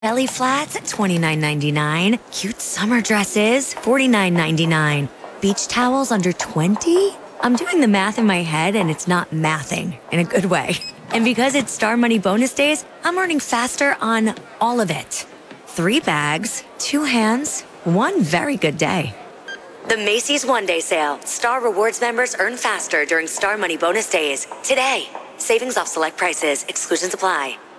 Belly flats at $29.99. Cute summer dresses, $49.99. Beach towels under $20? I'm doing the math in my head and it's not mathing in a good way. And because it's Star Money bonus days, I'm earning faster on all of it. 3 bags, 2 hands, 1 very good day. The Macy's One Day Sale. Star Rewards members earn faster during Star Money bonus days. Today. Savings off select prices. Exclusions apply.